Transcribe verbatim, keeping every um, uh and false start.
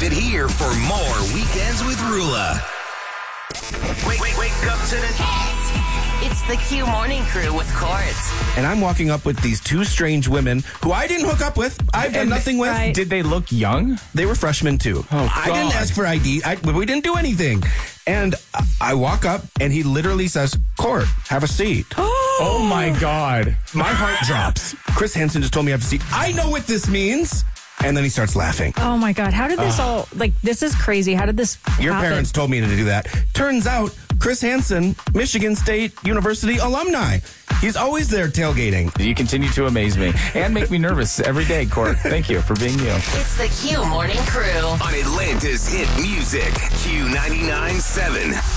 Get here for more Weekends with Rula. Wake, wake, wake up to the... It's the Q Morning Crew with Court. And I'm walking up with these two strange women who I didn't hook up with. I've done And nothing with. right. Did they look young? They were freshmen, too. Oh, I didn't God. ask for I D. I, we didn't do anything. And I walk up, and he literally says, Court, have a seat. Oh, my God. My heart drops. Chris Hansen just told me I have a seat. I know what this means. And then he starts laughing. Oh my God. How did this Uh. all, like, this is crazy. How did this Your happen? parents told me to do that. Turns out, Chris Hansen, Michigan State University alumni. He's always there tailgating. You continue to amaze me and make me nervous every day, Court. Thank you for being you. It's the Q Morning Crew. On Atlanta's hit music, Q ninety-nine point seven.